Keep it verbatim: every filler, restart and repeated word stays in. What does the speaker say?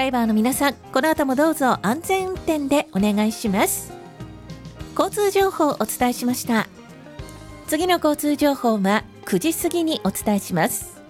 ライバーの皆さん、この後もどうぞ安全運転でお願いします。交通情報をお伝えしました。次の交通情報はくじ過ぎにお伝えします。